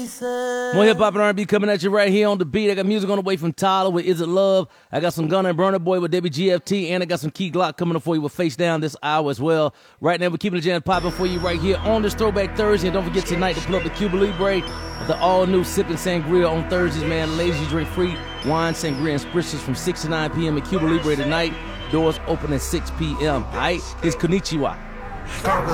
More hip hop and R&B coming at you right here on the beat. I got music on the way from Tyler with Is It Love. I got some Gunna and Burna Boy with WGFT, and I got some Key Glock coming up for you with Face Down this hour as well. Right now, we're keeping the jam popping for you right here on this Throwback Thursday. And don't forget tonight to pull up the Cuba Libre, the all-new Sippin' Sangria on Thursdays, man. Ladies, you drink free wine, sangria, and spritzers from 6 to 9 p.m. at Cuba Libre tonight. Doors open at 6 p.m. All right? It's Konnichiwa.